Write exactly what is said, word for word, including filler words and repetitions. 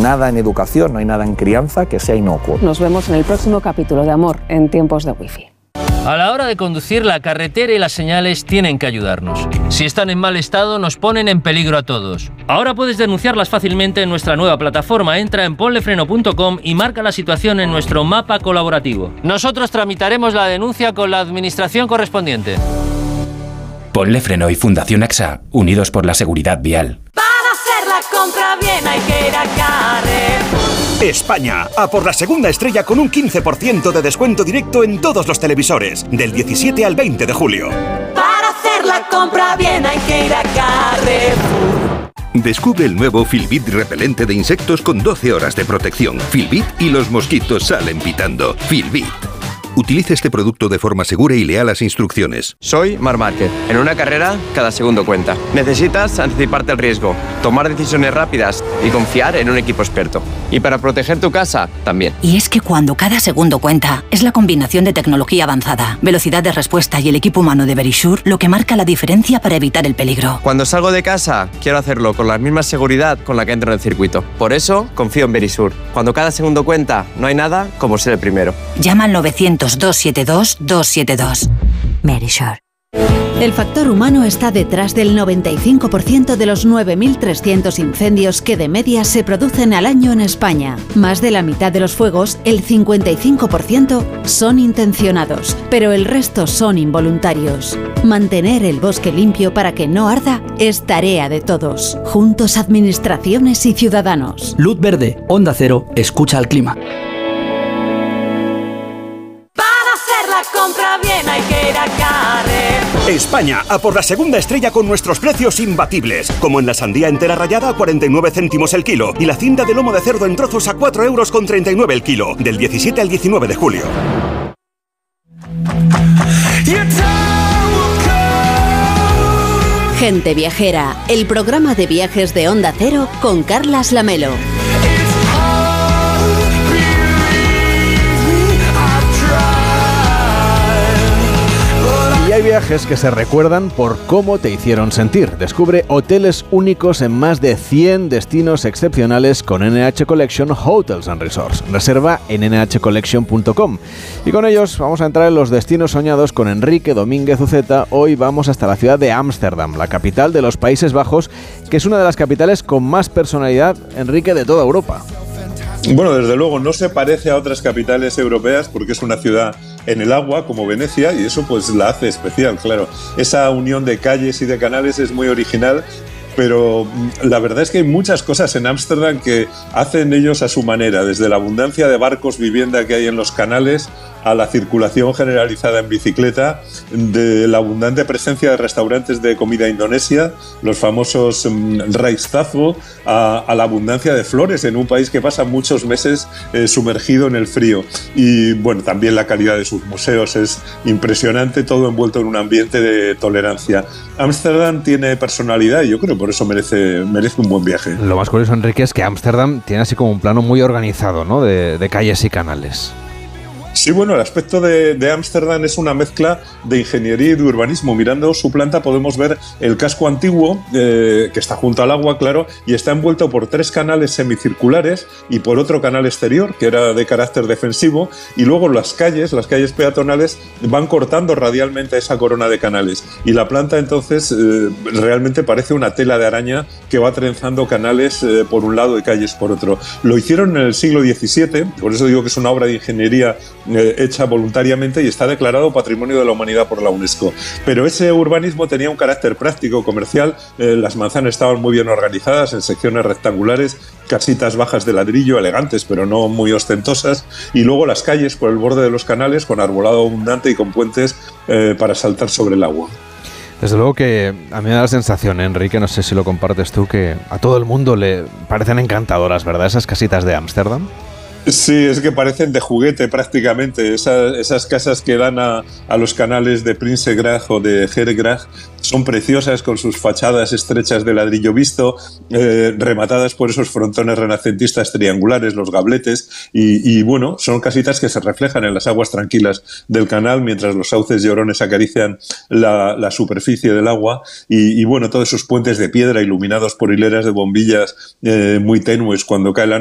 nada en educación, no hay nada en crianza que sea inocuo. Nos vemos en el próximo capítulo de Amor en tiempos de Wi-Fi. A la hora de conducir, la carretera y las señales tienen que ayudarnos. Si están en mal estado, nos ponen en peligro a todos. Ahora puedes denunciarlas fácilmente en nuestra nueva plataforma. Entra en ponlefreno punto com y marca la situación en nuestro mapa colaborativo. Nosotros tramitaremos la denuncia con la administración correspondiente. Ponle Freno y Fundación A X A, unidos por la seguridad vial. Para hacer la compra bien hay que ir a Carrefour. España, a por la segunda estrella con un quince por ciento de descuento directo en todos los televisores, del diecisiete al veinte de julio. Para hacer la compra bien hay que ir a Carrefour. Descubre el nuevo Filbit repelente de insectos con doce horas de protección. Filbit y los mosquitos salen pitando. Filbit. Utilice este producto de forma segura y lea las instrucciones. Soy Marc Márquez. En una carrera, cada segundo cuenta. Necesitas anticiparte al riesgo, tomar decisiones rápidas y confiar en un equipo experto. Y para proteger tu casa, también. Y es que cuando cada segundo cuenta, es la combinación de tecnología avanzada, velocidad de respuesta y el equipo humano de Verisure lo que marca la diferencia para evitar el peligro. Cuando salgo de casa, quiero hacerlo con la misma seguridad con la que entro en el circuito. Por eso, confío en Verisure. Cuando cada segundo cuenta, no hay nada como ser el primero. Llama al novecientos, doscientos setenta y dos, doscientos setenta y dos. Verisure. El factor humano está detrás del noventa y cinco por ciento de los nueve mil trescientos incendios que de media se producen al año en España. Más de la mitad de los fuegos, el cincuenta y cinco por ciento, son intencionados, pero el resto son involuntarios. Mantener el bosque limpio para que no arda es tarea de todos. Juntos, administraciones y ciudadanos. Luz verde, Onda Cero, escucha al clima. Compra bien hay que ir a Carrefour. España, a por la segunda estrella con nuestros precios imbatibles. Como en la sandía entera rallada a cuarenta y nueve céntimos el kilo y la cinta de lomo de cerdo en trozos a cuatro euros con treinta y nueve el kilo. Del diecisiete al diecinueve de julio. Gente Viajera, el programa de viajes de Onda Cero con Carlas Lamelo. Y hay viajes que se recuerdan por cómo te hicieron sentir. Descubre hoteles únicos en más de cien destinos excepcionales con N H Collection Hotels and Resorts. Reserva en ene hache collection punto com. Y con ellos vamos a entrar en los destinos soñados con Enrique Domínguez Uceta. Hoy vamos hasta la ciudad de Ámsterdam, la capital de los Países Bajos, que es una de las capitales con más personalidad, Enrique, de toda Europa. Bueno, desde luego no se parece a otras capitales europeas porque es una ciudad en el agua como Venecia y eso pues la hace especial, claro. Esa unión de calles y de canales es muy original, pero la verdad es que hay muchas cosas en Ámsterdam que hacen ellos a su manera, desde la abundancia de barcos vivienda que hay en los canales a la circulación generalizada en bicicleta, de la abundante presencia de restaurantes de comida indonesia, los famosos um, Rijstafel, a, a la abundancia de flores en un país que pasa muchos meses eh, sumergido en el frío. Y bueno, también la calidad de sus museos es impresionante, todo envuelto en un ambiente de tolerancia. Ámsterdam tiene personalidad y yo creo que por eso merece, merece un buen viaje. Lo más curioso, Enrique, es que Ámsterdam tiene así como un plano muy organizado, ¿no? de, de calles y canales. Sí, bueno, el aspecto de Ámsterdam es una mezcla de ingeniería y de urbanismo. Mirando su planta podemos ver el casco antiguo, eh, que está junto al agua, claro, y está envuelto por tres canales semicirculares y por otro canal exterior, que era de carácter defensivo, y luego las calles, las calles peatonales, van cortando radialmente esa corona de canales. Y la planta entonces eh, realmente parece una tela de araña que va trenzando canales eh, por un lado y calles por otro. Lo hicieron en el siglo diecisiete, por eso digo que es una obra de ingeniería Eh, hecha voluntariamente y está declarado Patrimonio de la Humanidad por la UNESCO. Pero ese urbanismo tenía un carácter práctico, comercial. Eh, las manzanas estaban muy bien organizadas en secciones rectangulares, casitas bajas de ladrillo, elegantes pero no muy ostentosas, y luego las calles por el borde de los canales con arbolado abundante y con puentes eh, para saltar sobre el agua. Desde luego que a mí me da la sensación, Enrique, no sé si lo compartes tú, que a todo el mundo le parecen encantadoras, ¿verdad? Esas casitas de Ámsterdam. Sí, es que parecen de juguete prácticamente. Esas, esas casas que dan a, a los canales de Prinsengracht o de Herengracht son preciosas con sus fachadas estrechas de ladrillo visto, eh, rematadas por esos frontones renacentistas triangulares, los gabletes, y, y bueno, son casitas que se reflejan en las aguas tranquilas del canal mientras los sauces llorones acarician la, la superficie del agua y, y bueno, todos esos puentes de piedra iluminados por hileras de bombillas eh, muy tenues cuando cae la